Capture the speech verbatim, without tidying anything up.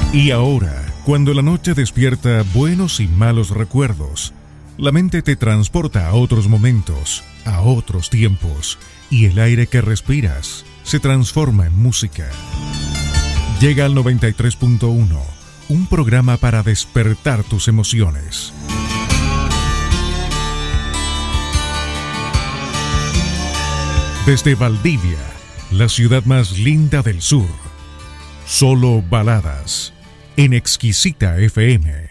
Y ahora, cuando la noche despierta buenos y malos recuerdos, la mente te transporta a otros momentos, a otros tiempos, y el aire que respiras se transforma en música. Llega al noventa y tres punto uno, un programa para despertar tus emociones. Desde Valdivia, la ciudad más linda del sur, solo baladas en Exquisita F M.